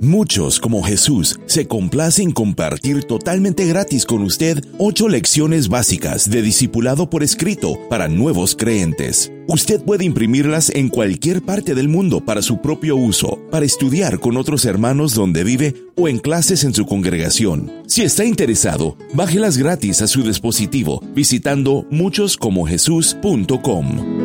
Muchos, como Jesús, se complacen en compartir totalmente gratis con usted 8 lecciones básicas de discipulado por escrito para nuevos creyentes. Usted puede imprimirlas en cualquier parte del mundo para su propio uso, para estudiar con otros hermanos donde vive o en clases en su congregación. Si está interesado, bájelas gratis a su dispositivo visitando muchoscomojesus.com.